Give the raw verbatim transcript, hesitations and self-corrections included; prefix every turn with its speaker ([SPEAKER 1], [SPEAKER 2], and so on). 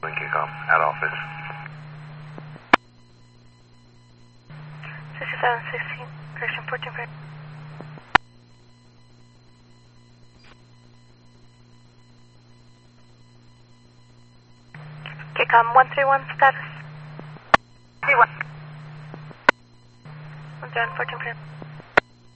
[SPEAKER 1] Kickoff at office.
[SPEAKER 2] sixty-seven sixteen, correction fourteen five. Kickoff one three one status. three one. one seven fourteen five.